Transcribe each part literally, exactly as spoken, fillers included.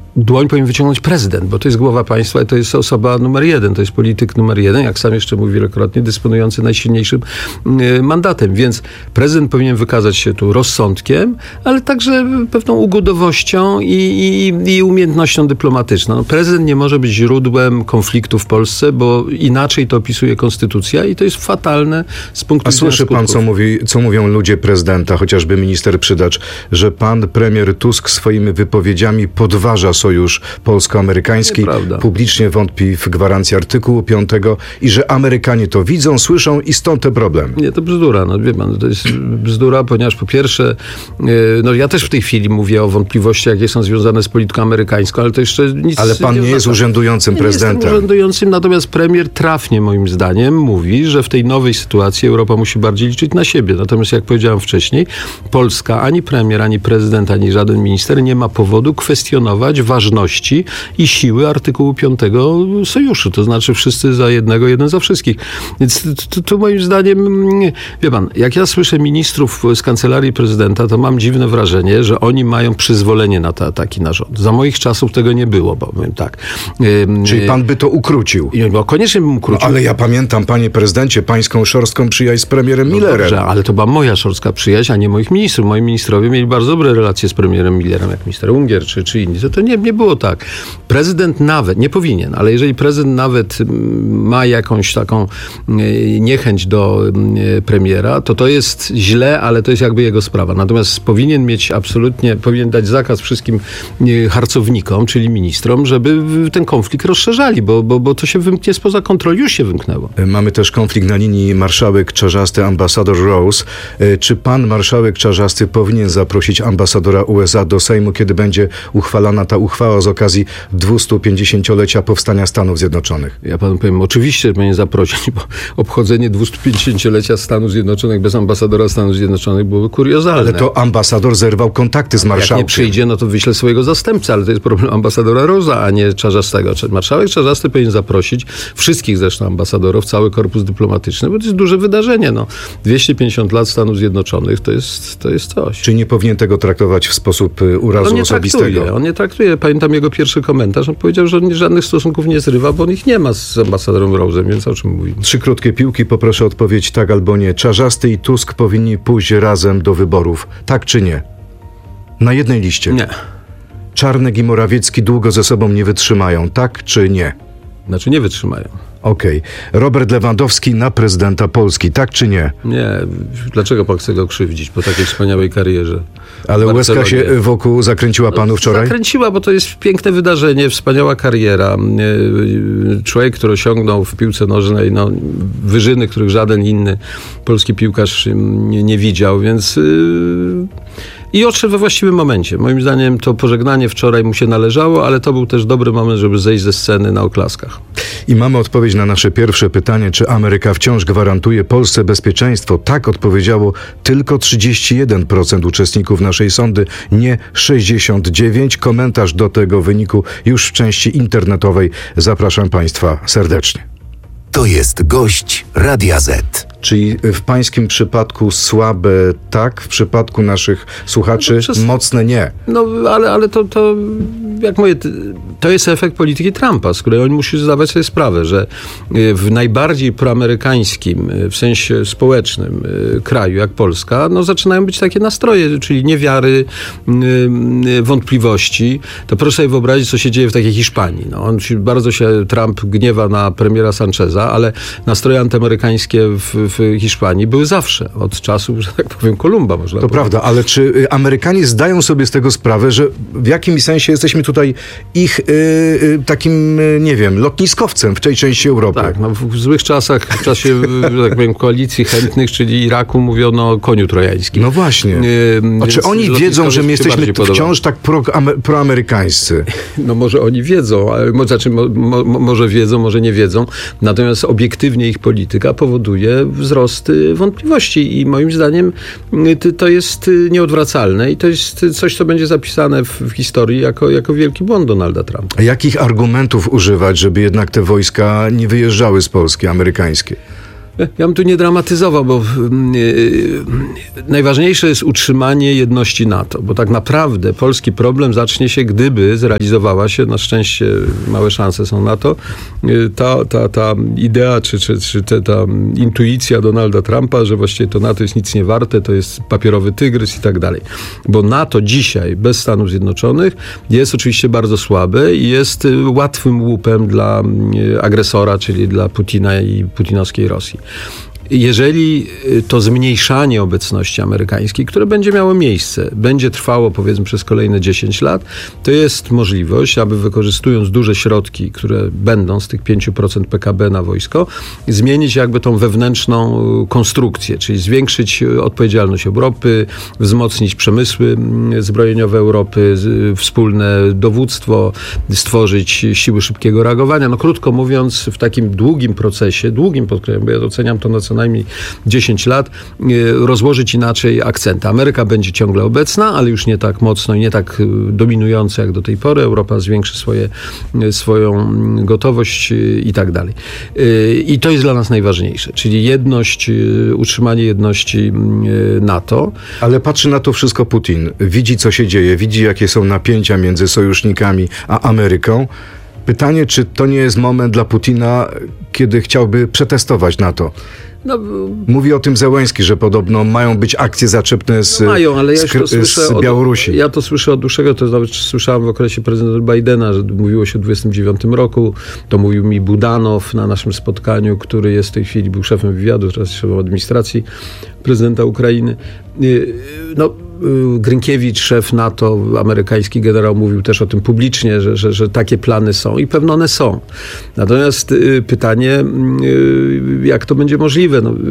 dłoń powinien wyciągnąć prezydent, bo to jest głowa państwa i to jest osoba numer jeden, to jest polityk numer jeden, jak sam jeszcze mówił wielokrotnie, dysponujący najsilniejszym y, mandatem. Więc prezydent powinien wykazać się tu rozsądkiem, ale także pewną ugodowością i, i, i umiejętnością dyplomatyczną. No, prezydent nie może być źródłem konfliktu w Polsce, bo inaczej to opisuje konstytucja i to jest fatalne z punktu A widzenia słyszy pan, skutków. co, mówi, co mówią ludzie prezydenta, chociażby minister Przydacz, że pan premier Tusk swoimi wypowiedziami podważa sojusz polsko-amerykański, Nieprawda. publicznie wątpi w gwarancję artykułu piątego i że Amerykanie to widzą, słyszą i stąd ten problem. Nie, to bzdura. No, wie pan, to jest bzdura, ponieważ po pierwsze, yy, no ja też w tej chwili mówię o wątpliwościach, jakie są związane z polityką amerykańską, ale to jeszcze nic Ale pan nie, nie jest urzędującym nie prezydentem. Nie jestem urzędującym, natomiast premier trafnie moim zdaniem mówi, że w tej nowej sytuacji Europa musi bardziej liczyć na siebie. Natomiast jak powiedziałem wcześniej, Polska, ani premier, ani prezydent, ani żaden minister nie ma powodu kwestionować ważności i siły artykułu piątego sojuszu. To znaczy wszyscy za jednego, jeden za wszystkich. Więc to, to moim zdaniem, wie pan, jak ja słyszę ministrów z kancelarii prezydenta, to mam dziwne wrażenie, że oni mają przyzwolenie na te ataki na rząd. Za moich czasów tego nie było, bo powiem tak. Czyli pan by to ukrócił. Bo koniecznie bym ukrócił. No, ale ja pamiętam, panie prezydencie, pańską szorstką przyjaźń z premierem No Millerem. dobrze, ale to była moja szorstka przyjaźń, a nie moich ministrów. Moi ministrowie mieli bardzo dobre relacje z premierem Millerem, jak minister Ungier czy, czy inni. To, to nie, nie było tak. Prezydent nawet, nie powinien, ale jeżeli prezydent nawet ma jakąś taką niechęć do premiera, to to jest źle, ale to jest jakby jego sprawa. Natomiast powinien mieć absolutnie, powinien dać zakaz wszystkim harcownikom, czyli ministrom, żeby ten konflikt rozszerzali, bo, bo, bo to się wymknie spoza kontroli. Już się wymknęło. Mamy też konflikt na linii marszałek Czarzasty, ambasador Rose. Czy pan marszałek Czarzasty powinien zaprosić ambasadora U S A do Sejmu, kiedy będzie uchwalana ta uchwała z okazji dwustupięćdziesięciolecia powstania Stanów Zjednoczonych? Ja panu powiem, oczywiście że powinien zaprosić, bo obchodzenie dwustupięćdziesięciolecia Stanów Zjednoczonych bez ambasadora Stanów Zjednoczonych byłoby kuriozalne. Ale to ambasador zerwał kontakty z marszałkiem. Jak nie przyjdzie, no to wyśle swojego zastępcę, ale to jest problem ambasadora Rosa, a nie Czarzastego. Marszałek Czarzasty powinien zaprosić wszystkich zresztą ambasadorów, cały korpus dyplomatyczny, bo to jest duże wydarzenie. No. dwieście pięćdziesiąt lat Stanów Zjednoczonych to jest, to jest coś. Czy nie powinien tego traktować w sposób urazu on nie osobistego? Traktuje, on nie traktuje. Pamiętam jego pierwszy komentarz. On powiedział, że on żadnych stosunków nie zrywa, bo on ich nie ma z ambasadorem Rose'em, więc o czym mówimy? Trzy krótkie piłki, poproszę odpowiedź tak albo nie. Czarzasty i Tusk powinni pójść razem do wyborów. Tak czy nie? Na jednej liście. Nie. Czarnek i Morawiecki długo ze sobą nie wytrzymają. Tak czy nie? Znaczy nie wytrzymają. Okej. Okay. Robert Lewandowski na prezydenta Polski. Tak czy nie? Nie. Dlaczego pan chce go krzywdzić po takiej wspaniałej karierze? Ale łezka się wokół zakręciła panu wczoraj? Zakręciła, bo to jest piękne wydarzenie, wspaniała kariera. Człowiek, który osiągnął w piłce nożnej no, wyżyny, których żaden inny polski piłkarz nie, nie widział, więc... Yy... I odszedł we właściwym momencie. Moim zdaniem to pożegnanie wczoraj mu się należało, ale to był też dobry moment, żeby zejść ze sceny na oklaskach. I mamy odpowiedź na nasze pierwsze pytanie, czy Ameryka wciąż gwarantuje Polsce bezpieczeństwo. Tak odpowiedziało tylko trzydzieści jeden procent uczestników naszej sondy, nie sześćdziesiąt dziewięć procent. Komentarz do tego wyniku już w części internetowej. Zapraszam państwa serdecznie. To jest gość Radia Z. Czyli w pańskim przypadku słabe tak, w przypadku naszych słuchaczy no przez... mocne nie. No ale, ale to, to, jak mówię, to jest efekt polityki Trumpa, z której on musi zdawać sobie sprawę, że w najbardziej proamerykańskim, w sensie społecznym kraju jak Polska, no zaczynają być takie nastroje, czyli niewiary, wątpliwości. To proszę sobie wyobrazić, co się dzieje w takiej Hiszpanii. No, on się, bardzo się Trump gniewa na premiera Sancheza, ale nastroje antyamerykańskie w w Hiszpanii były zawsze, od czasów, że tak powiem, Kolumba można To powiedzieć. prawda, ale czy Amerykanie zdają sobie z tego sprawę, że w jakimś sensie jesteśmy tutaj ich y, y, takim, y, nie wiem, lotniskowcem w tej części Europy? Tak, no w złych czasach, w czasie, że tak powiem, koalicji chętnych, czyli Iraku, mówiono o koniu trojańskim. No właśnie. Y, A czy oni wiedzą, że my jesteśmy wciąż tak pro, ame, proamerykańscy? No może oni wiedzą, ale mo, znaczy, mo, mo, może wiedzą, może nie wiedzą, natomiast obiektywnie ich polityka powoduje wzrost wątpliwości i moim zdaniem to jest nieodwracalne i to jest coś, co będzie zapisane w, w historii jako, jako wielki błąd Donalda Trumpa. A jakich argumentów używać, żeby jednak te wojska nie wyjeżdżały z Polski, amerykańskie? Ja bym tu nie dramatyzował, bo yy, najważniejsze jest utrzymanie jedności NATO, bo tak naprawdę polski problem zacznie się, gdyby zrealizowała się, na szczęście małe szanse są na to, yy, ta, ta, ta idea, czy, czy, czy te, ta intuicja Donalda Trumpa, że właściwie to NATO jest nic nie warte, to jest papierowy tygrys i tak dalej. Bo NATO dzisiaj bez Stanów Zjednoczonych jest oczywiście bardzo słabe i jest łatwym łupem dla agresora, czyli dla Putina i putinowskiej Rosji. Jeżeli to zmniejszanie obecności amerykańskiej, które będzie miało miejsce, będzie trwało powiedzmy przez kolejne dziesięć lat, to jest możliwość, aby wykorzystując duże środki, które będą z tych pięć procent P K B na wojsko, zmienić jakby tą wewnętrzną konstrukcję, czyli zwiększyć odpowiedzialność Europy, wzmocnić przemysły zbrojeniowe Europy, wspólne dowództwo, stworzyć siły szybkiego reagowania. No krótko mówiąc, w takim długim procesie, długim podkreślam, bo ja oceniam to na co najmniej dziesięć lat, rozłożyć inaczej akcenty. Ameryka będzie ciągle obecna, ale już nie tak mocno i nie tak dominująca jak do tej pory. Europa zwiększy swoje, swoją gotowość i tak dalej. I to jest dla nas najważniejsze, czyli jedność, utrzymanie jedności NATO. Ale patrzy na to wszystko Putin. Widzi, co się dzieje, widzi, jakie są napięcia między sojusznikami a Ameryką. Pytanie, czy to nie jest moment dla Putina, kiedy chciałby przetestować NATO? No, mówi o tym Zełenski, że podobno mają być akcje zaczepne z, mają, ale ja z, to słyszę z Białorusi. Od, ja to słyszę od dłuższego, to nawet słyszałem w okresie prezydenta Bidena, że mówiło się o dwudziestym dziewiątym roku. To mówił mi Budanow na naszym spotkaniu, który jest w tej chwili, był szefem wywiadu, teraz szefem administracji prezydenta Ukrainy. No, Grynkiewicz, szef NATO, amerykański generał, mówił też o tym publicznie, że, że, że takie plany są i pewno one są. Natomiast y, pytanie, y, jak to będzie możliwe? No,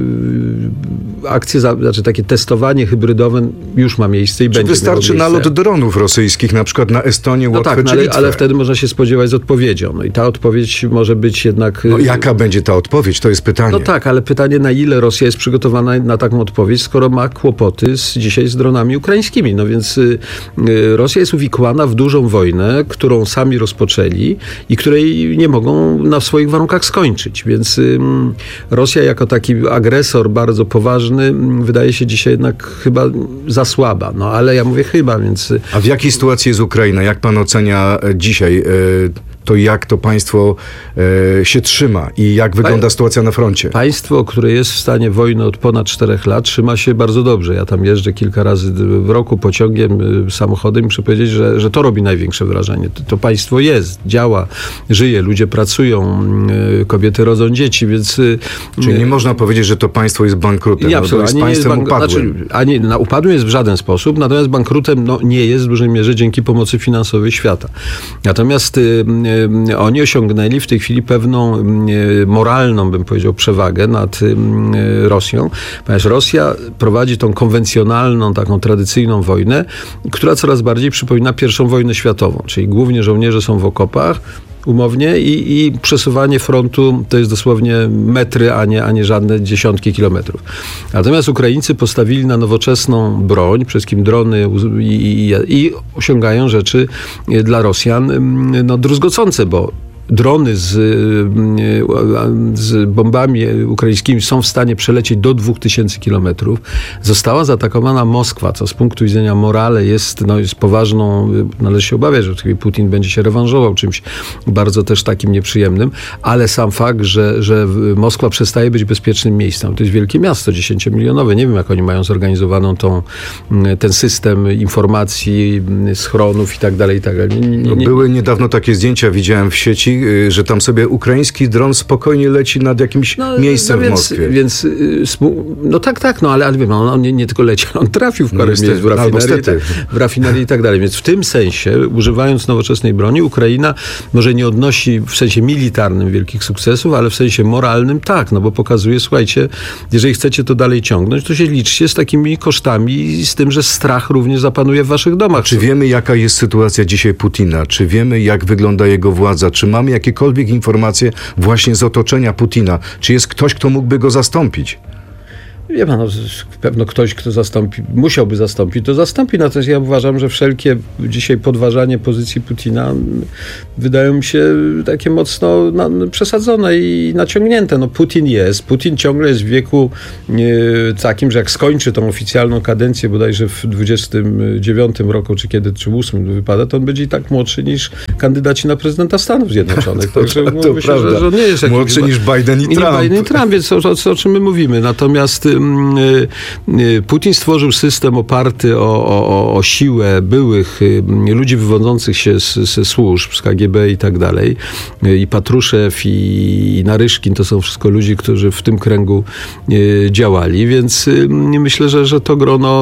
y, akcje, za, znaczy takie testowanie hybrydowe już ma miejsce i Czy będzie wystarczy miało miejsce. nalot dronów rosyjskich, na przykład na Estonię, no Łotwę tak, czy ale, Litwę? ale wtedy można się spodziewać z odpowiedzią. No i ta odpowiedź może być jednak... No jaka będzie ta odpowiedź? To jest pytanie. No tak, ale pytanie, na ile Rosja jest przygotowana na taką odpowiedź, skoro ma kłopoty z, dzisiaj z dronami ukraińskimi. No więc y, y, Rosja jest uwikłana w dużą wojnę, którą sami rozpoczęli i której nie mogą na swoich warunkach skończyć. Więc y, Rosja jako taki agresor bardzo poważny y, wydaje się dzisiaj jednak chyba za słaba. No ale ja mówię chyba, więc... A w jakiej sytuacji jest Ukraina? Jak pan ocenia dzisiaj y, to, jak to państwo y, się trzyma i jak wygląda pa- sytuacja na froncie? Państwo, które jest w stanie wojny od ponad czterech lat, trzyma się bardzo dobrze. Ja tam jeżdżę kilka razy w roku pociągiem, samochodem i muszę powiedzieć, że, że to robi największe wrażenie. To, to państwo jest, działa, żyje, ludzie pracują, kobiety rodzą dzieci, więc... Czyli nie można powiedzieć, że to państwo jest bankrutem, nie, no, to jest nie państwem jest bank- upadłym. Znaczy, ani na upadłym jest w żaden sposób, natomiast bankrutem no, nie jest w dużej mierze dzięki pomocy finansowej świata. Natomiast y, y, oni osiągnęli w tej chwili pewną y, moralną, bym powiedział, przewagę nad y, Rosją, ponieważ Rosja prowadzi tą konwencjonalną, taką tradycyjną wojnę, która coraz bardziej przypomina pierwszą wojnę światową, czyli głównie żołnierze są w okopach, umownie i, i przesuwanie frontu to jest dosłownie metry, a nie, a nie żadne dziesiątki kilometrów. Natomiast Ukraińcy postawili na nowoczesną broń, przede wszystkim drony i, i, i osiągają rzeczy dla Rosjan no, druzgocące, bo drony z, z bombami ukraińskimi są w stanie przelecieć do dwóch tysięcy kilometrów. Została zaatakowana Moskwa, co z punktu widzenia morale jest, no, jest poważną, należy się obawiać, że Putin będzie się rewanżował czymś bardzo też takim nieprzyjemnym, ale sam fakt, że, że Moskwa przestaje być bezpiecznym miejscem. To jest wielkie miasto, dziesięciomilionowe. Nie wiem, jak oni mają zorganizowaną tą, ten system informacji, schronów i tak dalej, i tak dalej. Nie, nie, nie. Były niedawno takie zdjęcia, widziałem w sieci, że tam sobie ukraiński dron spokojnie leci nad jakimś no, miejscem no więc, w Moskwie. Więc, no tak, tak, no ale, ale wiem, on nie, nie tylko leciał, on trafił w parę no, miejsc w rafinerii, no, tak, w rafinerii i tak dalej. Więc w tym sensie, używając nowoczesnej broni, Ukraina może nie odnosi w sensie militarnym wielkich sukcesów, ale w sensie moralnym tak, no bo pokazuje, słuchajcie, jeżeli chcecie to dalej ciągnąć, to się liczcie z takimi kosztami i z tym, że strach również zapanuje w waszych domach. Czy wiemy, jaka jest sytuacja dzisiaj Putina? Czy wiemy, jak wygląda jego władza? Czy mamy jakiekolwiek informacje właśnie z otoczenia Putina? Czy jest ktoś, kto mógłby go zastąpić? Wie pan, no, pewno ktoś, kto zastąpi, musiałby zastąpić, to zastąpi. Natomiast ja uważam, że wszelkie dzisiaj podważanie pozycji Putina wydają mi się takie mocno na, przesadzone i naciągnięte. No, Putin jest. Putin ciągle jest w wieku e, takim, że jak skończy tą oficjalną kadencję, bodajże w dwudziestym dziewiątym roku, czy kiedy, czy ósmym wypada, to on będzie i tak młodszy niż kandydaci na prezydenta Stanów Zjednoczonych. To, Także to, to myślę, prawda. że, że nie jest młodszy niż Biden i, i Trump. Biden i Trump, więc o, o, o czym my mówimy. Natomiast Putin stworzył system oparty o, o, o siłę byłych ludzi wywodzących się z, ze służb, z K G B i tak dalej. I Patruszew, i, i Naryszkin to są wszystko ludzie, którzy w tym kręgu działali, więc myślę, że, że to grono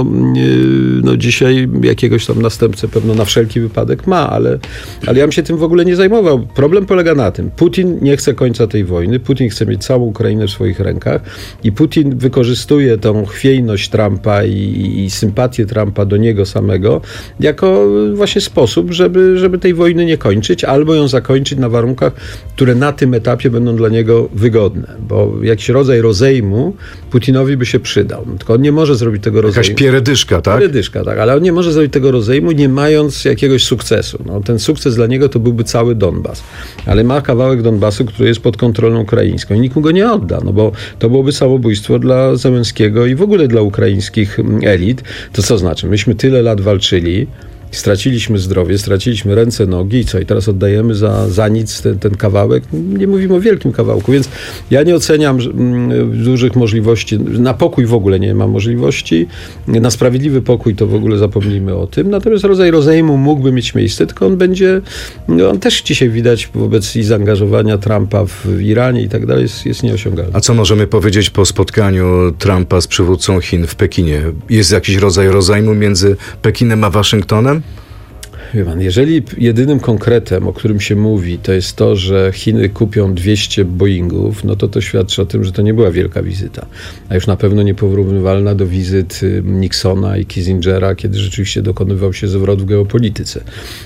no dzisiaj jakiegoś tam następcę pewno na wszelki wypadek ma, ale, ale ja bym się tym w ogóle nie zajmował. Problem polega na tym. Putin nie chce końca tej wojny. Putin chce mieć całą Ukrainę w swoich rękach i Putin wykorzystuje tą chwiejność Trumpa i, i sympatię Trumpa do niego samego jako właśnie sposób, żeby, żeby tej wojny nie kończyć, albo ją zakończyć na warunkach, które na tym etapie będą dla niego wygodne. Bo jakiś rodzaj rozejmu Putinowi by się przydał. Tylko on nie może zrobić tego rozejmu. Jakaś pieredyszka, tak? Pieredyszka, tak. Ale on nie może zrobić tego rozejmu, nie mając jakiegoś sukcesu. No, ten sukces dla niego to byłby cały Donbas. Ale ma kawałek Donbasu, który jest pod kontrolą ukraińską i nikt mu go nie odda, no bo to byłoby samobójstwo dla Zełenskiego i w ogóle dla ukraińskich elit. To co znaczy? Myśmy tyle lat walczyli, straciliśmy zdrowie, straciliśmy ręce, nogi i co? I teraz oddajemy za, za nic ten, ten kawałek? Nie mówimy o wielkim kawałku, więc ja nie oceniam mm, dużych możliwości. Na pokój w ogóle nie ma możliwości. Na sprawiedliwy pokój to w ogóle zapomnijmy o tym. Natomiast rodzaj rozejmu mógłby mieć miejsce, tylko on będzie, no, on też dzisiaj widać wobec i zaangażowania Trumpa w Iranie i tak dalej jest, jest nieosiągalny. A co możemy powiedzieć po spotkaniu Trumpa z przywódcą Chin w Pekinie? Jest jakiś rodzaj rozejmu między Pekinem a Waszyngtonem? Wie pan, jeżeli jedynym konkretem, o którym się mówi, to jest to, że Chiny kupią dwieście Boeingów, no to to świadczy o tym, że to nie była wielka wizyta. A już na pewno nieporównywalna do wizyt Nixona i Kissingera, kiedy rzeczywiście dokonywał się zwrot w geopolityce.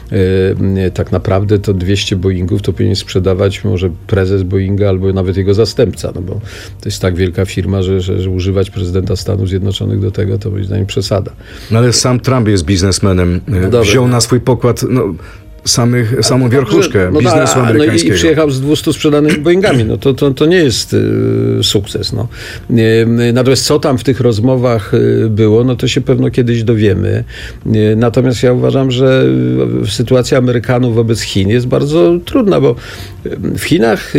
Yy, tak naprawdę to dwieście Boeingów to powinien sprzedawać może prezes Boeinga albo nawet jego zastępca, no bo to jest tak wielka firma, że, że, że używać prezydenta Stanów Zjednoczonych do tego, to moim zdaniem przesada. No ale sam Trump jest biznesmenem. No wziął na swój pokład no, samych, samą wierchuszkę no, biznesu no, amerykańskiego. No i, i przyjechał z dwustu sprzedanymi Boeingami. No to, to, to nie jest y, sukces. No. Y, natomiast co tam w tych rozmowach y, było, no to się pewno kiedyś dowiemy. Y, natomiast ja uważam, że y, sytuacja Amerykanów wobec Chin jest bardzo trudna, bo w Chinach y,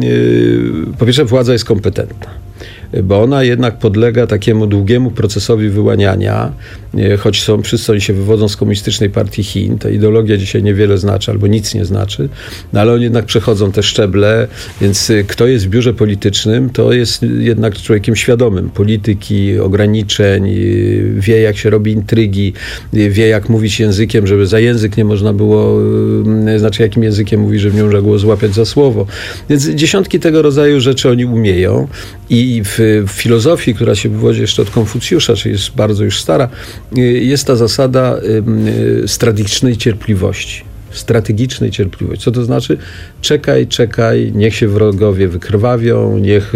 y, po pierwsze władza jest kompetentna, bo ona jednak podlega takiemu długiemu procesowi wyłaniania, choć są, wszyscy oni się wywodzą z Komunistycznej Partii Chin, ta ideologia dzisiaj niewiele znaczy, albo nic nie znaczy, no ale oni jednak przechodzą te szczeble, więc kto jest w biurze politycznym, to jest jednak człowiekiem świadomym polityki, ograniczeń, wie jak się robi intrygi, wie jak mówić językiem, żeby za język nie można było, znaczy jakim językiem mówi, żeby nie można było złapać za słowo. Więc dziesiątki tego rodzaju rzeczy oni umieją i w w filozofii, która się wywodzi jeszcze od Konfucjusza, czyli jest bardzo już stara, jest ta zasada strategicznej cierpliwości. Strategicznej cierpliwości. Co to znaczy? Czekaj, czekaj, niech się wrogowie wykrwawią, niech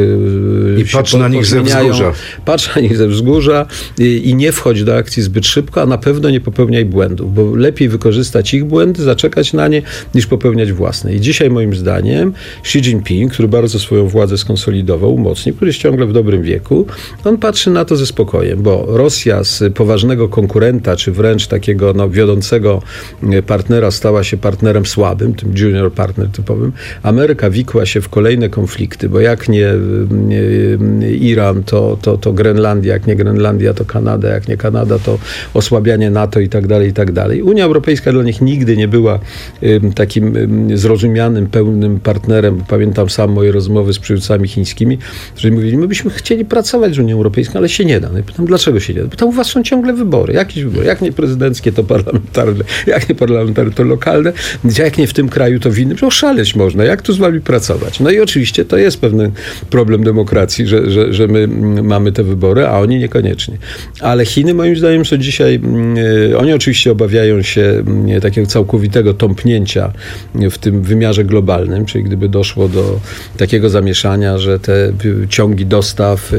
I patrz na nich ze wzgórza. Patrz na nich ze wzgórza i, i nie wchodź do akcji zbyt szybko, a na pewno nie popełniaj błędów, bo lepiej wykorzystać ich błędy, zaczekać na nie, niż popełniać własne. I dzisiaj moim zdaniem Xi Jinping, który bardzo swoją władzę skonsolidował, umocnił, który jest ciągle w dobrym wieku, on patrzy na to ze spokojem, bo Rosja z poważnego konkurenta, czy wręcz takiego no, wiodącego partnera stała się partnerem słabym, tym junior partner typowym. Ameryka wikła się w kolejne konflikty, bo jak nie, nie Iran, to, to, to Grenlandia, jak nie Grenlandia, to Kanada, jak nie Kanada, to osłabianie NATO i tak dalej, i tak dalej. Unia Europejska dla nich nigdy nie była um, takim um, zrozumianym, pełnym partnerem. Pamiętam sam moje rozmowy z przywódcami chińskimi, którzy mówili, my byśmy chcieli pracować z Unią Europejską, ale się nie da. No i pytam, dlaczego się nie da? Bo tam u was są ciągle wybory. Jakieś wybory? Jak nie prezydenckie, to parlamentarne. Jak nie parlamentarne, to lokalne. globalne. Jak nie w tym kraju, to w innym. Oszaleć można. Jak tu z wami pracować? No i oczywiście to jest pewien problem demokracji, że, że, że my mamy te wybory, a oni niekoniecznie. Ale Chiny moim zdaniem są dzisiaj, oni oczywiście obawiają się takiego całkowitego tąpnięcia w tym wymiarze globalnym, czyli gdyby doszło do takiego zamieszania, że te ciągi dostaw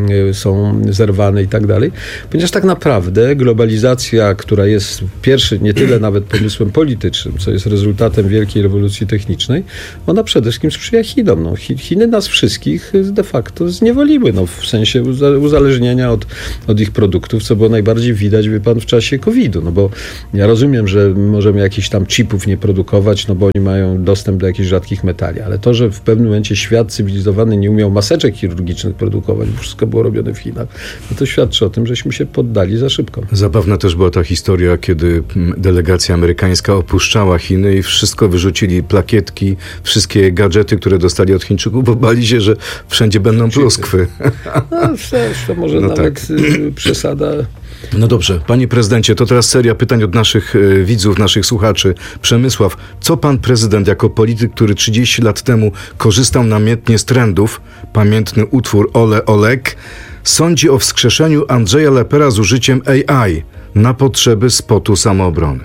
są zerwane i tak dalej. Ponieważ tak naprawdę globalizacja, która jest pierwszy, nie tyle nawet pomysłem politycznym, co jest rezultatem wielkiej rewolucji technicznej, ona przede wszystkim sprzyja Chinom. No, Chiny nas wszystkich de facto zniewoliły, no, w sensie uzależnienia od, od ich produktów, co było najbardziej widać, wie pan, w czasie kowida. No bo ja rozumiem, że możemy jakichś tam chipów nie produkować, no bo oni mają dostęp do jakichś rzadkich metali, ale to, że w pewnym momencie świat cywilizowany nie umiał maseczek chirurgicznych produkować, bo wszystko było robione w Chinach, no to świadczy o tym, żeśmy się poddali za szybko. Zabawna też była ta historia, kiedy delegacja amerykańska opuszczała Chiny i wszystko wyrzucili, plakietki, wszystkie gadżety, które dostali od Chińczyków, bo bali się, że wszędzie będą pluskwy. No, to może no nawet tak. Przesada. No dobrze, panie prezydencie, to teraz seria pytań od naszych e, widzów, naszych słuchaczy. Przemysław, co pan prezydent jako polityk, który trzydzieści lat temu korzystał namiętnie z trendów, pamiętny utwór Ole Olek, sądzi o wskrzeszeniu Andrzeja Lepera z użyciem A I na potrzeby spotu samoobrony?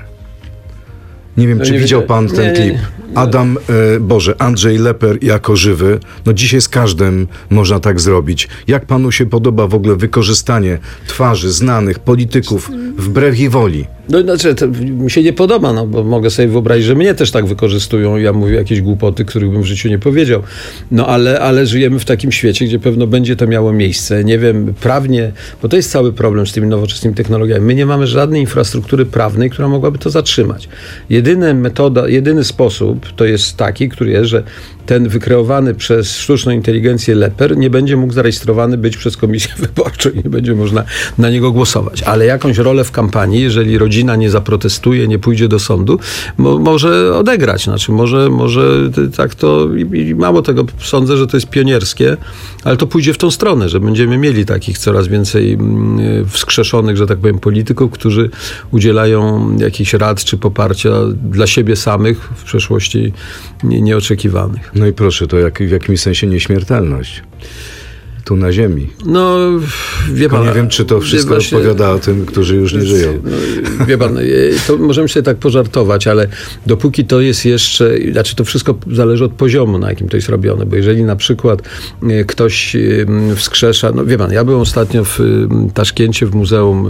Nie wiem, no czy nie widział pan ten nie, klip. Nie, nie. Adam, e, Boże, Andrzej Leper jako żywy. No dzisiaj z każdym można tak zrobić. Jak panu się podoba w ogóle wykorzystanie twarzy znanych polityków wbrew ich woli? No znaczy, to mi się nie podoba, no bo mogę sobie wyobrazić, że mnie też tak wykorzystują i ja mówię jakieś głupoty, których bym w życiu nie powiedział. No ale, ale żyjemy w takim świecie, gdzie pewno będzie to miało miejsce. Nie wiem, prawnie, bo to jest cały problem z tymi nowoczesnymi technologiami. My nie mamy żadnej infrastruktury prawnej, która mogłaby to zatrzymać. Jedyna metoda, jedyny sposób to jest taki, który jest, że ten wykreowany przez sztuczną inteligencję Leper nie będzie mógł zarejestrowany być przez komisję wyborczą i nie będzie można na niego głosować. Ale jakąś rolę w kampanii, jeżeli rodzina nie zaprotestuje, nie pójdzie do sądu, mo- może odegrać. Znaczy może, może tak to i, i mało tego, sądzę, że to jest pionierskie, ale to pójdzie w tą stronę, że będziemy mieli takich coraz więcej mm, wskrzeszonych, że tak powiem, polityków, którzy udzielają jakichś rad czy poparcia dla siebie samych w przeszłości nie, nieoczekiwanych. No i proszę, to jak, w jakimś sensie nieśmiertelność. Tu na ziemi. No, wie pan... Nie wiem, czy to wszystko właśnie odpowiada o tym, którzy już nie żyją. No, wie pan, to możemy sobie tak pożartować, ale dopóki to jest jeszcze... Znaczy, to wszystko zależy od poziomu, na jakim to jest robione, bo jeżeli na przykład ktoś wskrzesza... No wie pan, ja byłem ostatnio w Taszkencie, w Muzeum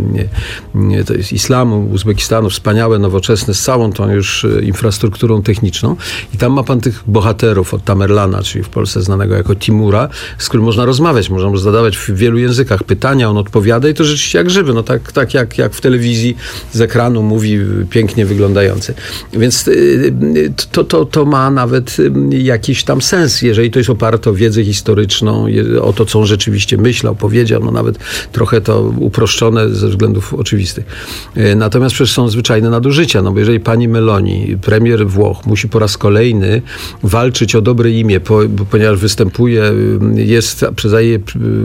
to jest Islamu, Uzbekistanu, wspaniałe, nowoczesne, z całą tą już infrastrukturą techniczną i tam ma pan tych bohaterów od Tamerlana, czyli w Polsce znanego jako Timura, z którym można rozmawiać, można mu zadawać w wielu językach pytania, on odpowiada i to rzeczywiście jak żywy, no tak, tak jak, jak w telewizji z ekranu mówi, pięknie wyglądający. Więc to, to, to ma nawet jakiś tam sens, jeżeli to jest oparte o wiedzę historyczną, o to, co on rzeczywiście myślał, powiedział, no nawet trochę to uproszczone ze względów oczywistych. Natomiast przecież są zwyczajne nadużycia, no bo jeżeli pani Meloni, premier Włoch, musi po raz kolejny walczyć o dobre imię, po, ponieważ występuje, jest przez jej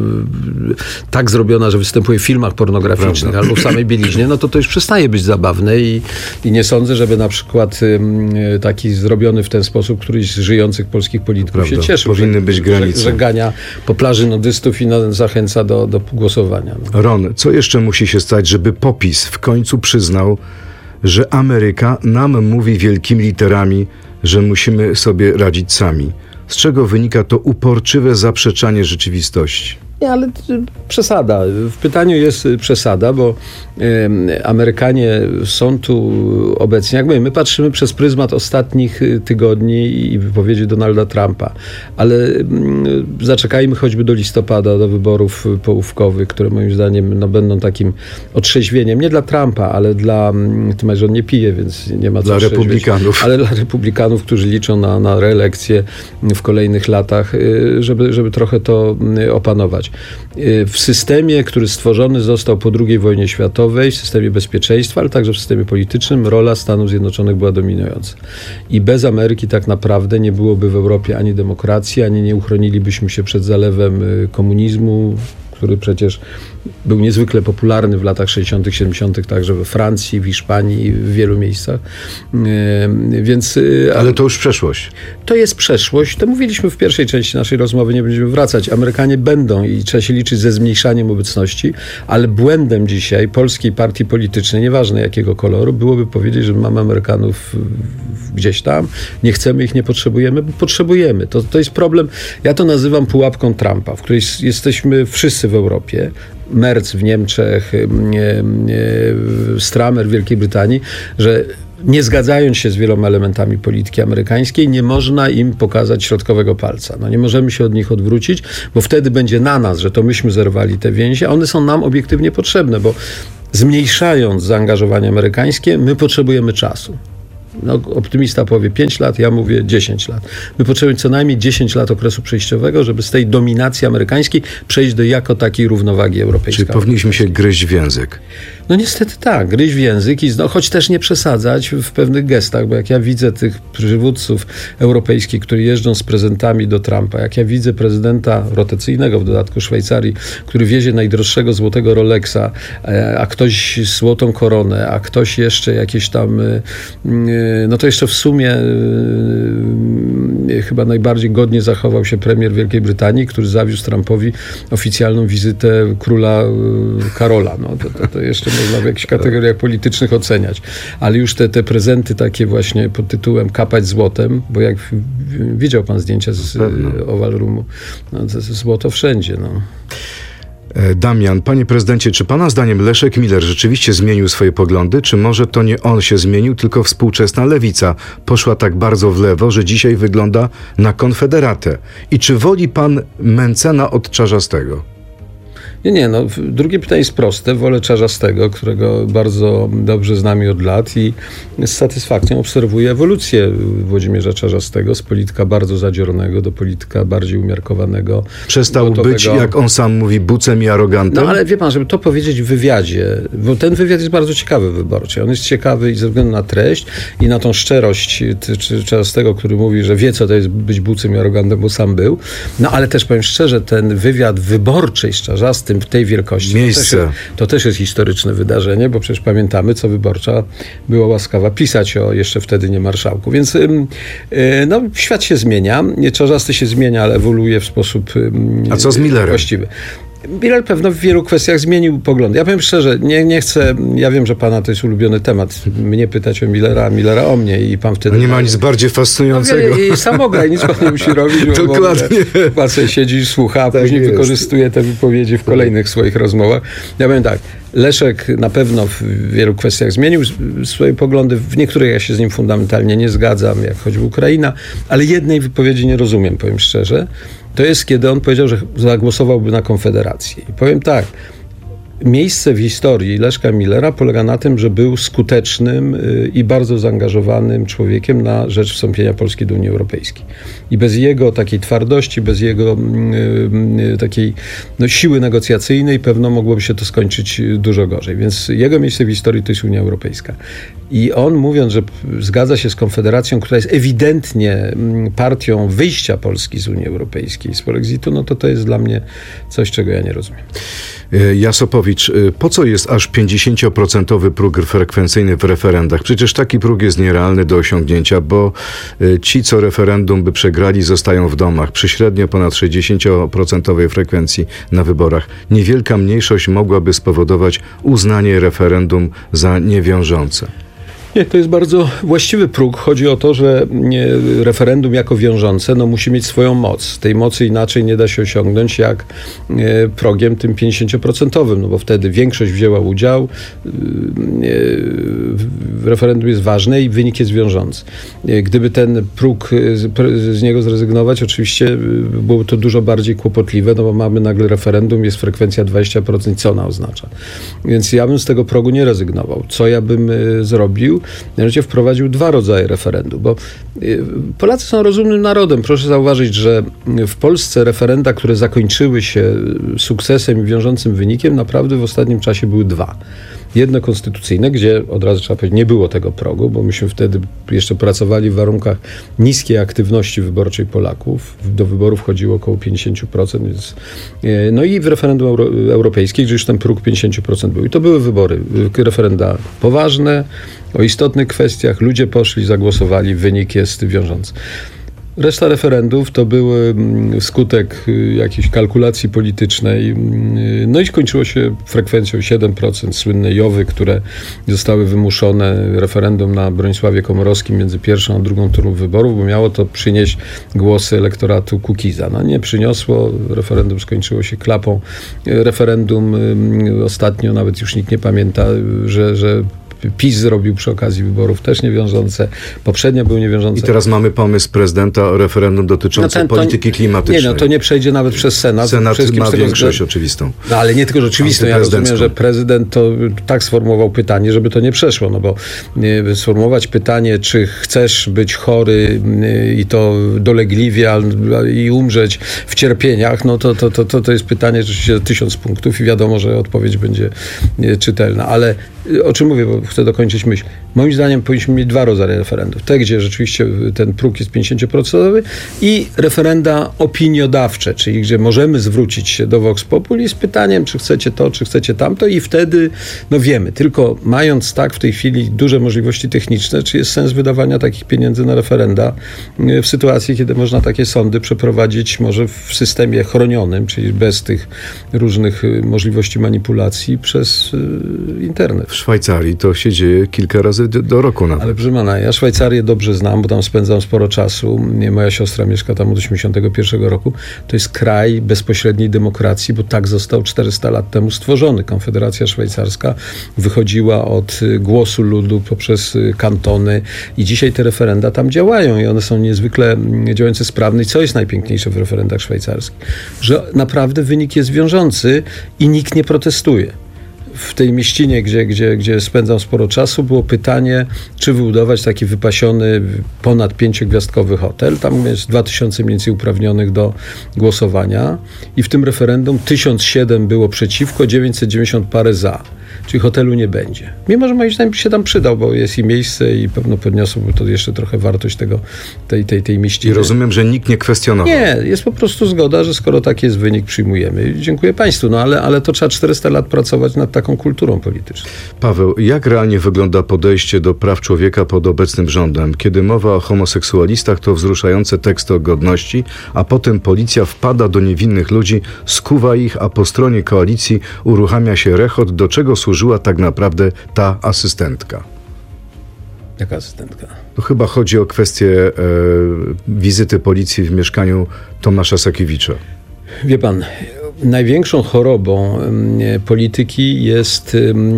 tak zrobiona, że występuje w filmach pornograficznych Prawda. albo w samej bieliźnie, no to to już przestaje być zabawne i, i nie sądzę, żeby na przykład taki zrobiony w ten sposób któryś z żyjących polskich polityków Prawda. się cieszył. Powinny że, być granice. Że, że gania po plaży nudystów i na, zachęca do, do głosowania. No. Ron, co jeszcze musi się stać, żeby PO-PiS w końcu przyznał, że Ameryka nam mówi wielkimi literami, że musimy sobie radzić sami? Z czego wynika to uporczywe zaprzeczanie rzeczywistości? Nie, ale przesada. W pytaniu jest przesada, bo y, Amerykanie są tu obecni. Jak mówię, my patrzymy przez pryzmat ostatnich tygodni i wypowiedzi Donalda Trumpa, ale y, zaczekajmy choćby do listopada, do wyborów połówkowych, które moim zdaniem no, będą takim otrzeźwieniem. Nie dla Trumpa, ale dla... Ty masz, że on nie pije, więc nie ma co Dla republikanów. Ale dla republikanów, którzy liczą na, na reelekcję w kolejnych latach, y, żeby, żeby trochę to y, opanować. W systemie, który stworzony został po drugiej wojnie światowej, w systemie bezpieczeństwa, ale także w systemie politycznym, rola Stanów Zjednoczonych była dominująca. I bez Ameryki tak naprawdę nie byłoby w Europie ani demokracji, ani nie uchronilibyśmy się przed zalewem komunizmu, który przecież był niezwykle popularny w latach sześćdziesiątych, siedemdziesiątych także we Francji, w Hiszpanii, w wielu miejscach. Więc, ale to już przeszłość. To jest przeszłość. To mówiliśmy w pierwszej części naszej rozmowy, nie będziemy wracać. Amerykanie będą i trzeba się liczyć ze zmniejszaniem obecności, ale błędem dzisiaj polskiej partii politycznej, nieważne jakiego koloru, byłoby powiedzieć, że mamy Amerykanów gdzieś tam, nie chcemy ich, nie potrzebujemy, bo potrzebujemy. To, to jest problem, ja to nazywam pułapką Trumpa, w której jesteśmy wszyscy w Europie. Merz w Niemczech, Stramer w Wielkiej Brytanii, że nie zgadzając się z wieloma elementami polityki amerykańskiej, nie można im pokazać środkowego palca. No nie możemy się od nich odwrócić, bo wtedy będzie na nas, że to myśmy zerwali te więzi, a one są nam obiektywnie potrzebne, bo zmniejszając zaangażowanie amerykańskie, my potrzebujemy czasu. No, optymista powie pięć lat, ja mówię dziesięć lat. My potrzebujemy co najmniej dziesięć lat okresu przejściowego, żeby z tej dominacji amerykańskiej przejść do jako takiej równowagi europejskiej. Czyli powinniśmy się gryźć w język. No niestety tak, gryźć w język, i no, choć też nie przesadzać w pewnych gestach, bo jak ja widzę tych przywódców europejskich, którzy jeżdżą z prezentami do Trumpa, jak ja widzę prezydenta rotacyjnego w dodatku Szwajcarii, który wiezie najdroższego złotego Rolexa, a ktoś złotą koronę, a ktoś jeszcze jakieś tam, no to jeszcze w sumie chyba najbardziej godnie zachował się premier Wielkiej Brytanii, który zawiózł Trumpowi oficjalną wizytę króla Karola. No to, to, to jeszcze można w jakichś kategoriach politycznych oceniać. Ale już te, te prezenty takie właśnie pod tytułem kapać złotem, bo jak widział pan zdjęcia z Oval Roomu, no, to, to złoto wszędzie. No. Damian, panie prezydencie, czy pana zdaniem Leszek Miller rzeczywiście zmienił swoje poglądy, czy może to nie on się zmienił, tylko współczesna lewica poszła tak bardzo w lewo, że dzisiaj wygląda na konfederatę? I czy woli pan Mentzena od Czarzastego? Nie, nie, no drugie pytanie jest proste. Wolę Czarzastego, którego bardzo dobrze znam od lat i z satysfakcją obserwuję ewolucję Włodzimierza Czarzastego z polityka bardzo zadziornego do polityka bardziej umiarkowanego. Przestał gotowego. być, jak on sam mówi, bucem i arogantem? No ale wie pan, żeby to powiedzieć w wywiadzie, bo ten wywiad jest bardzo ciekawy wyborczy. On jest ciekawy i ze względu na treść i na tą szczerość Czarzastego, który mówi, że wie, co to jest być bucem i arogantem, bo sam był. No ale też powiem szczerze, ten wywiad wyborczej z Czarzastym w tej wielkości. Miejsce. To też, to też jest historyczne wydarzenie, bo przecież pamiętamy, co Wyborcza była łaskawa pisać o jeszcze wtedy nie marszałku. Więc yy, no, świat się zmienia. Czarzasty się zmienia, ale ewoluuje w sposób yy, A co z Millerem? właściwy. Miller pewno w wielu kwestiach zmienił poglądy. Ja powiem szczerze, nie, nie chcę, ja wiem, że pana to jest ulubiony temat, mnie pytać o Millera, a Millera o mnie i pan wtedy... No nie ma nic bardziej fascynującego. No, i sam ograj, nic pan nie musi robić. Bo Dokładnie. Pan sobie siedzi, słucha, a tak później jest. wykorzystuje te wypowiedzi w kolejnych swoich rozmowach. Ja powiem tak, Leszek na pewno w wielu kwestiach zmienił swoje poglądy. W niektórych ja się z nim fundamentalnie nie zgadzam, jak choćby Ukraina, ale jednej wypowiedzi nie rozumiem, powiem szczerze. To jest, kiedy on powiedział, że zagłosowałby na Konfederację. I powiem tak, miejsce w historii Leszka Millera polega na tym, że był skutecznym i bardzo zaangażowanym człowiekiem na rzecz wstąpienia Polski do Unii Europejskiej. I bez jego takiej twardości, bez jego y, takiej no, siły negocjacyjnej pewno mogłoby się to skończyć dużo gorzej. Więc jego miejsce w historii to jest Unia Europejska. I on, mówiąc, że zgadza się z Konfederacją, która jest ewidentnie partią wyjścia Polski z Unii Europejskiej, z polexitu, no to to jest dla mnie coś, czego ja nie rozumiem. Jasopowicz, po co jest aż pięćdziesięcioprocentowy próg frekwencyjny w referendach? Przecież taki próg jest nierealny do osiągnięcia, bo ci, co referendum by przegrali, zostają w domach. Przy średnio ponad sześćdziesięcioprocentowej frekwencji na wyborach niewielka mniejszość mogłaby spowodować uznanie referendum za niewiążące. Nie, to jest bardzo właściwy próg. Chodzi o to, że referendum jako wiążące no, musi mieć swoją moc. Tej mocy inaczej nie da się osiągnąć jak progiem tym pięćdziesięcioprocentowym, no bo wtedy większość wzięła udział, referendum jest ważne i wynik jest wiążący. Gdyby ten próg z niego zrezygnować, oczywiście byłoby to dużo bardziej kłopotliwe, no bo mamy nagle referendum, jest frekwencja dwadzieścia procent, co ona oznacza. Więc ja bym z tego progu nie rezygnował. Co ja bym zrobił? Mianowicie wprowadził dwa rodzaje referendum, bo Polacy są rozumnym narodem. Proszę zauważyć, że w Polsce referenda, które zakończyły się sukcesem i wiążącym wynikiem, naprawdę w ostatnim czasie były dwa. jedno konstytucyjne, gdzie od razu trzeba powiedzieć, nie było tego progu, bo myśmy wtedy jeszcze pracowali w warunkach niskiej aktywności wyborczej Polaków. Do wyborów chodziło około pięćdziesiąt procent, więc no i w referendum euro, europejskim, gdzie już ten próg pięćdziesiąt procent był. I to były wybory, referenda poważne, o istotnych kwestiach, ludzie poszli, zagłosowali, wynik jest wiążący. Reszta referendów to były skutek jakiejś kalkulacji politycznej, no i skończyło się frekwencją siedem procent słynnej Jowy, które zostały wymuszone referendum na Bronisławie Komorowskim między pierwszą a drugą turą wyborów, bo miało to przynieść głosy elektoratu Kukiza. No nie przyniosło, referendum skończyło się klapą. Referendum ostatnio, nawet już nikt nie pamięta, że, że PiS zrobił przy okazji wyborów też niewiążące, poprzednio były niewiążące. I teraz mamy pomysł prezydenta o referendum dotyczące no ten, polityki to, klimatycznej. Nie, no to nie przejdzie nawet przez Senat. Senat ma większość oczywistą. No ale nie tylko, że oczywistą. Ja rozumiem, że prezydent to tak sformułował pytanie, żeby to nie przeszło, no bo nie, sformułować pytanie, czy chcesz być chory nie, i to dolegliwie i umrzeć w cierpieniach, no to, to, to, to, to jest pytanie rzeczywiście tysiąc punktów i wiadomo, że odpowiedź będzie nie, czytelna. Ale o czym mówię, bo chcę dokończyć myśl. Moim zdaniem powinniśmy mieć dwa rodzaje referendów. Te, gdzie rzeczywiście ten próg jest pięćdziesiąt procent i referenda opiniodawcze, czyli gdzie możemy zwrócić się do Vox Populi z pytaniem, czy chcecie to, czy chcecie tamto i wtedy, no wiemy, tylko mając tak w tej chwili duże możliwości techniczne, czy jest sens wydawania takich pieniędzy na referenda w sytuacji, kiedy można takie sądy przeprowadzić może w systemie chronionym, czyli bez tych różnych możliwości manipulacji przez internet. W Szwajcarii to się dzieje kilka razy do, do roku nawet. Ale proszę pana, ja Szwajcarię dobrze znam, bo tam spędzam sporo czasu. Moja siostra mieszka tam od osiemdziesiątego pierwszego roku. To jest kraj bezpośredniej demokracji, bo tak został czterysta lat temu stworzony. Konfederacja Szwajcarska wychodziła od głosu ludu poprzez kantony i dzisiaj te referenda tam działają i one są niezwykle działające sprawnie. I co jest najpiękniejsze w referendach szwajcarskich? Że naprawdę wynik jest wiążący i nikt nie protestuje. W tej mieścinie, gdzie, gdzie, gdzie spędzam sporo czasu, było pytanie, czy wybudować taki wypasiony, ponad pięciogwiazdkowy hotel. Tam jest dwa tysiące mniej więcej uprawnionych do głosowania i w tym referendum tysiąc siedem było przeciwko, dziewięćset dziewięćdziesiąt parę za. Czyli hotelu nie będzie. Mimo, że moim zdaniem się tam przydał, bo jest i miejsce i pewno podniosłoby to jeszcze trochę wartość tego, tej, tej, tej mieściny. I rozumiem, że nikt nie kwestionował. Nie, jest po prostu zgoda, że skoro taki jest wynik, przyjmujemy. Dziękuję państwu, no ale, ale to trzeba czterysta lat pracować nad taką kulturą polityczną. Paweł, jak realnie wygląda podejście do praw człowieka pod obecnym rządem? Kiedy mowa o homoseksualistach, to wzruszające teksty o godności, a potem policja wpada do niewinnych ludzi, skuwa ich, a po stronie koalicji uruchamia się rechot, do czego służyła tak naprawdę ta asystentka. Jaka asystentka? To chyba chodzi o kwestię e, wizyty policji w mieszkaniu Tomasza Sakiewicza. Wie pan, największą chorobą e, polityki jest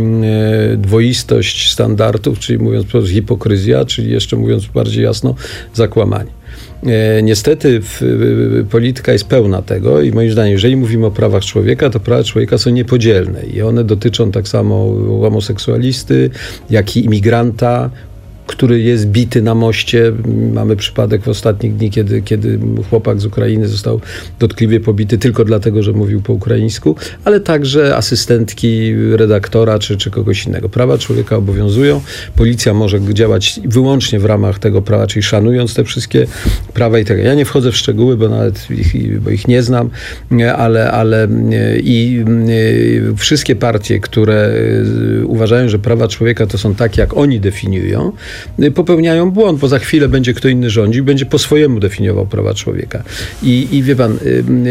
e, dwoistość standardów, czyli mówiąc wprost hipokryzja, czyli jeszcze mówiąc bardziej jasno zakłamanie. E, niestety w, w, polityka jest pełna tego i moim zdaniem, jeżeli mówimy o prawach człowieka, to prawa człowieka są niepodzielne i one dotyczą tak samo homoseksualisty, jak i imigranta, który jest bity na moście. Mamy przypadek w ostatnich dni, kiedy, kiedy chłopak z Ukrainy został dotkliwie pobity tylko dlatego, że mówił po ukraińsku, ale także asystentki redaktora czy, czy kogoś innego. Prawa człowieka obowiązują. Policja może działać wyłącznie w ramach tego prawa, czyli szanując te wszystkie prawa i tego. Ja nie wchodzę w szczegóły, bo nawet ich, bo ich nie znam, ale, ale i wszystkie partie, które uważają, że prawa człowieka to są takie, jak oni definiują, popełniają błąd, bo za chwilę będzie kto inny rządził, będzie po swojemu definiował prawa człowieka. I, i wie pan,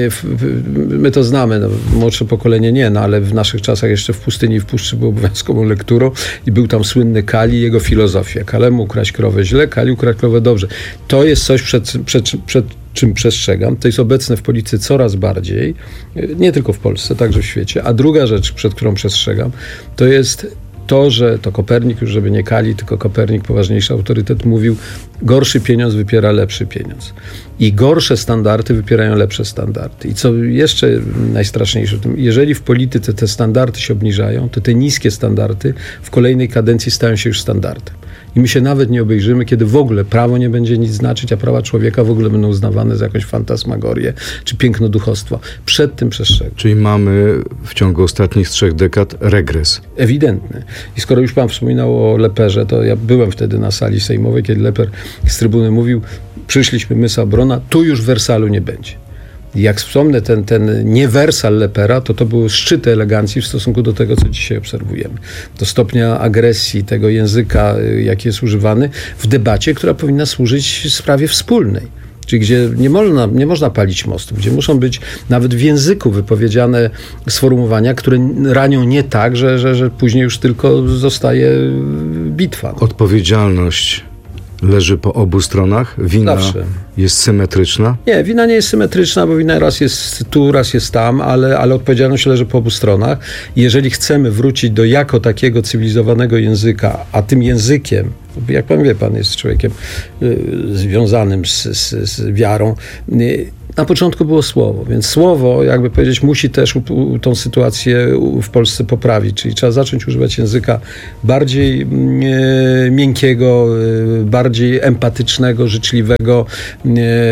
my to znamy, no, młodsze pokolenie nie, no, ale w naszych czasach jeszcze w Pustyni i w Puszczy było obowiązkową lekturą i był tam słynny Kali i jego filozofia. Kalemu ukraść krowę źle, Kali ukraść krowę dobrze. To jest coś, przed, przed, przed czym przestrzegam. To jest obecne w polityce coraz bardziej, nie tylko w Polsce, także w świecie. A druga rzecz, przed którą przestrzegam, to jest to, że to Kopernik, już żeby nie Kali, tylko Kopernik, poważniejszy autorytet, mówił, gorszy pieniądz wypiera lepszy pieniądz. I gorsze standardy wypierają lepsze standardy. I co jeszcze najstraszniejsze, jeżeli w polityce te standardy się obniżają, to te niskie standardy w kolejnej kadencji stają się już standardem. I my się nawet nie obejrzymy, kiedy w ogóle prawo nie będzie nic znaczyć, a prawa człowieka w ogóle będą uznawane za jakąś fantasmagorię czy pięknoduchostwo. Przed tym przestrzegam. Czyli mamy w ciągu ostatnich trzech dekad regres. Ewidentny. I skoro już pan wspominał o Leperze, to ja byłem wtedy na sali sejmowej, kiedy Leper z trybuny mówił, przyszliśmy my z Obrona, tu już Wersalu nie będzie. I jak wspomnę ten, ten niewersal Lepera, to to były szczyty elegancji w stosunku do tego, co dzisiaj obserwujemy. Do stopnia agresji, tego języka, jaki jest używany w debacie, która powinna służyć sprawie wspólnej. Czyli gdzie nie można, nie można palić mostów, gdzie muszą być nawet w języku wypowiedziane sformułowania, które ranią nie tak, że, że, że później już tylko zostaje bitwa. Odpowiedzialność leży po obu stronach? Wina Zawsze. jest symetryczna? Nie, wina nie jest symetryczna, bo wina raz jest tu, raz jest tam, ale, ale odpowiedzialność leży po obu stronach. Jeżeli chcemy wrócić do jako takiego cywilizowanego języka, a tym językiem, jak pan wie, pan jest człowiekiem y, związanym z, z, z wiarą, y, na początku było słowo, więc słowo, jakby powiedzieć, musi też u, u, tą sytuację u, w Polsce poprawić, czyli trzeba zacząć używać języka bardziej e, miękkiego, e, bardziej empatycznego, życzliwego e,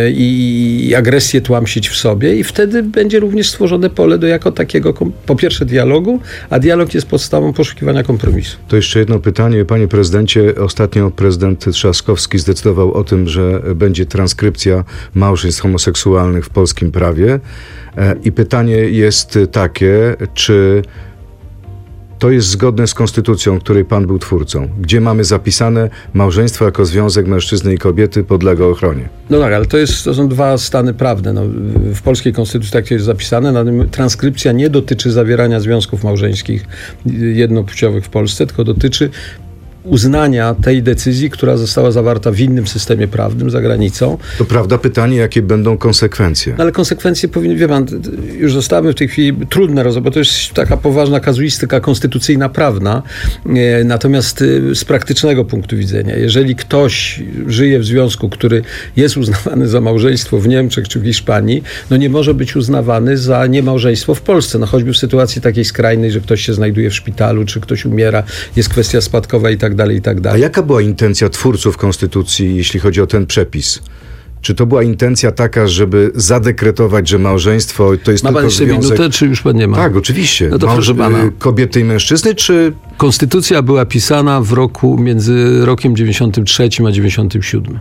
i, i agresję tłamsić w sobie i wtedy będzie również stworzone pole do jako takiego, po pierwsze dialogu, a dialog jest podstawą poszukiwania kompromisu. To jeszcze jedno pytanie. Panie prezydencie, ostatnio prezydent Trzaskowski zdecydował o tym, że będzie transkrypcja małżeństw homoseksualnych w polskim prawie. I pytanie jest takie, czy to jest zgodne z konstytucją, której pan był twórcą, gdzie mamy zapisane małżeństwo jako związek mężczyzny i kobiety podlega ochronie. No tak, ale to, jest, to są dwa stany prawne. No, w polskiej konstytucji tak jest zapisane, natomiast transkrypcja nie dotyczy zawierania związków małżeńskich jednopłciowych w Polsce, tylko dotyczy uznania tej decyzji, która została zawarta w innym systemie prawnym za granicą. To prawda, pytanie, jakie będą konsekwencje? No ale konsekwencje powinny, wie pan, już zostały w tej chwili trudne rozmowy, bo to jest taka poważna kazuistyka konstytucyjna, prawna. E, natomiast e, z praktycznego punktu widzenia, jeżeli ktoś żyje w związku, który jest uznawany za małżeństwo w Niemczech czy w Hiszpanii, no nie może być uznawany za niemałżeństwo w Polsce. No choćby w sytuacji takiej skrajnej, że ktoś się znajduje w szpitalu, czy ktoś umiera, jest kwestia spadkowa i tak dalej, i tak dalej. A jaka była intencja twórców konstytucji, jeśli chodzi o ten przepis? Czy to była intencja taka, żeby zadekretować, że małżeństwo to jest ma tylko pan jeszcze związek... minutę, czy już pan nie ma? Tak, oczywiście. No to Małż... proszę pana. Kobiety i mężczyzny, czy... Konstytucja była pisana w roku między rokiem dziewięćdziesiątym trzecim a dziewięćdziesiątym siódmym.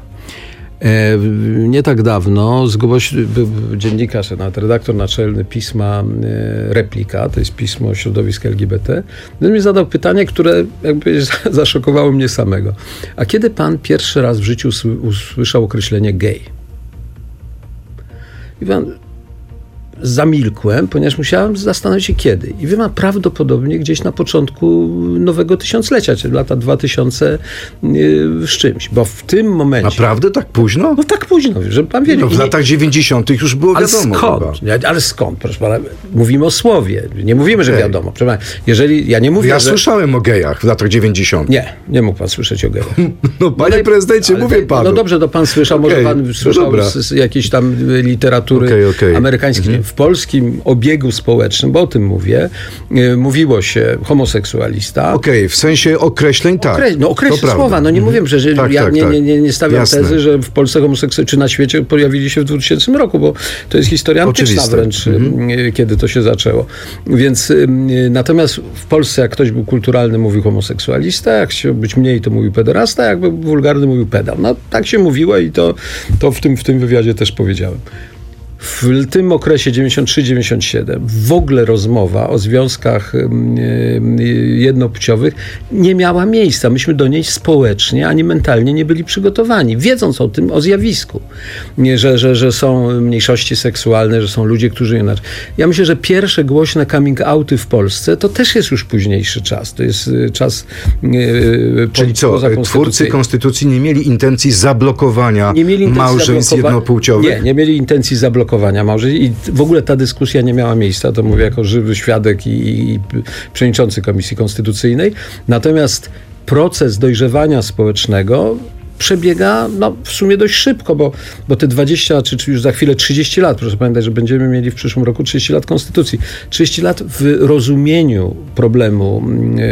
E, nie tak dawno zgłoś, był dziennikarz, nawet redaktor naczelny pisma e, Replika, to jest pismo środowiska L G B T, on mi zadał pytanie, które jakby zaszokowało mnie samego. A kiedy pan pierwszy raz w życiu usłyszał określenie gej? I pan... Zamilkłem, ponieważ musiałem zastanowić się kiedy. I wie pan, prawdopodobnie gdzieś na początku nowego tysiąclecia, czyli lata dwa tysiące z czymś. Bo w tym momencie... Naprawdę? Tak późno? No tak późno, że pan wie. No, w nie... latach dziewięćdziesiątych już było ale wiadomo. skąd? Chyba. Ale skąd? Proszę pana, mówimy o słowie. Nie mówimy, że Gej. wiadomo. Proszę pana, jeżeli ja nie mówię, Ja że... słyszałem o gejach w latach dziewięćdziesiątych. Nie, nie mógł pan słyszeć o gejach. No panie No, prezydencie, ale, mówię panu. No dobrze, to pan słyszał, Okay, może pan słyszał no z, z jakiejś tam literatury okay, okay. amerykańskiej. Mhm. W polskim obiegu społecznym, bo o tym mówię, y, mówiło się homoseksualista. Okej, okay, w sensie określeń tak. Okre... No określeń słowa, no nie mówię, że, że tak, ja tak, nie, tak. nie, nie, nie stawiam Jasne. tezy, że w Polsce homoseksualni, czy na świecie pojawili się w dwutysięcznym roku, bo to jest historia antyczna Oczywiste. wręcz, Mhm. y, kiedy to się zaczęło. Więc y, natomiast w Polsce, jak ktoś był kulturalny, mówił homoseksualista, jak chciał być mniej, to mówił pederasta, jak był wulgarny, mówił pedał. No tak się mówiło i to, to w, tym, w tym wywiadzie też powiedziałem. W tym okresie dziewięćdziesiąt trzy dziewięćdziesiąt siedem w ogóle rozmowa o związkach jednopłciowych nie miała miejsca. Myśmy do niej społecznie ani mentalnie nie byli przygotowani, wiedząc o tym, o zjawisku, że, że, że są mniejszości seksualne, że są ludzie, którzy inaczej. Ja myślę, że pierwsze głośne coming outy w Polsce to też jest już późniejszy czas. To jest czas Czyli co, twórcy konstytucji nie mieli intencji zablokowania nie mieli intencji małżeństw zablokowa- jednopłciowych? Nie, nie mieli intencji zablokowania małżeństw i w ogóle ta dyskusja nie miała miejsca, to mówię jako żywy świadek i, i przewodniczący Komisji Konstytucyjnej. Natomiast proces dojrzewania społecznego przebiega no, w sumie dość szybko, bo, bo te dwadzieścia, czy, czy już za chwilę trzydzieści lat, proszę pamiętać, że będziemy mieli w przyszłym roku trzydzieści lat konstytucji. trzydzieści lat w rozumieniu problemu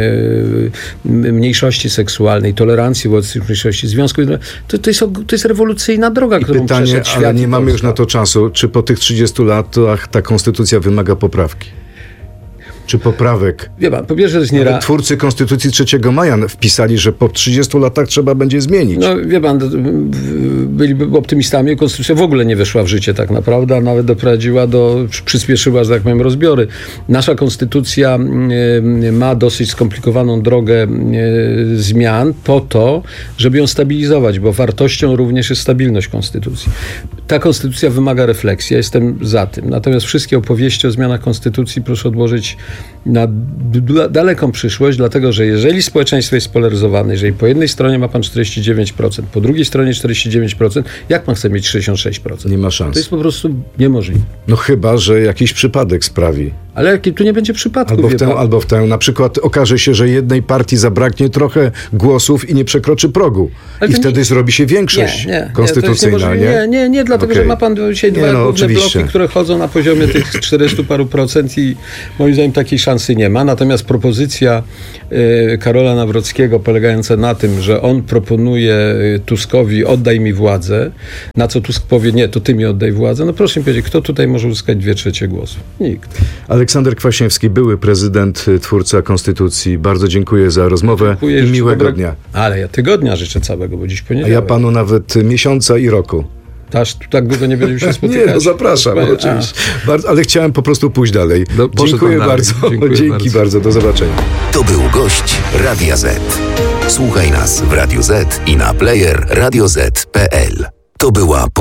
yy, mniejszości seksualnej, tolerancji wobec tych mniejszości, związku, to, to, jest, to jest rewolucyjna droga, I którą pytanie, przeszedł świat. ale nie mamy Polska. już na to czasu, czy po tych trzydziestu latach ta konstytucja wymaga poprawki? Czy poprawek? Wie pan, po pierwsze to jest nie Ale ra... twórcy Konstytucji trzeciego maja wpisali, że po trzydziestu latach trzeba będzie zmienić. No wie pan, byliby optymistami, konstytucja w ogóle nie weszła w życie tak naprawdę, a nawet doprowadziła do, przyspieszyła, że tak powiem, rozbiory. Nasza konstytucja ma dosyć skomplikowaną drogę zmian po to, żeby ją stabilizować, bo wartością również jest stabilność konstytucji. Ta konstytucja wymaga refleksji, ja jestem za tym. Natomiast wszystkie opowieści o zmianach konstytucji proszę odłożyć na d- daleką przyszłość, dlatego że jeżeli społeczeństwo jest spolaryzowane, jeżeli po jednej stronie ma pan czterdzieści dziewięć procent, po drugiej stronie czterdzieści dziewięć procent, jak pan chce mieć sześćdziesiąt sześć procent? Nie ma szans. To jest po prostu niemożliwe. No chyba, że jakiś przypadek sprawi. Ale jaki tu nie będzie przypadku, Albo w wie tę, pan. albo w tę. Na przykład okaże się, że jednej partii zabraknie trochę głosów i nie przekroczy progu. Ale I to wtedy nie- zrobi się większość Nie, nie, nie, konstytucyjna, to jest nie? niemożliwe. Nie, nie, nie, dlatego, Okej. że ma pan dzisiaj dwa Nie, no, główne oczywiście. bloki, które chodzą na poziomie tych czterystu paru procent i moim zdaniem takiej szansy nie ma. Natomiast propozycja y, Karola Nawrockiego polegająca na tym, że on proponuje y, Tuskowi oddaj mi władzę, na co Tusk powie nie, to ty mi oddaj władzę. No proszę mi powiedzieć, kto tutaj może uzyskać dwie trzecie głosów? Nikt. Aleksander Kwaśniewski, były prezydent, twórca Konstytucji. Bardzo dziękuję za rozmowę Dziękuję, i życzę miłego dobrego- dnia. Ale ja tygodnia życzę całego, bo dziś A poniedziałek. ja panu nawet miesiąca i roku. Aż tu tak długo nie będziemy się spotykać. Nie, no zapraszam, A. oczywiście. Bardzo, ale chciałem po prostu pójść dalej. No, poszedł Dziękuję pan dalej. bardzo. Dziękuję Dzięki bardzo. bardzo. Do zobaczenia. To był gość Radia Z. Słuchaj nas w Radio Z i na player radio zet kropka pe el. To była